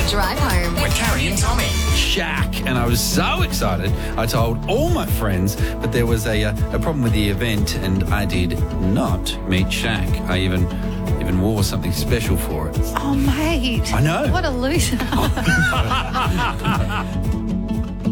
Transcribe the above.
Drive home with Carrie and Tommy. Shaq, and I was so excited. I told all my friends, but there was a problem with the event, and I did not meet Shaq. I even wore something special for it. Oh, mate. I know. What a loser.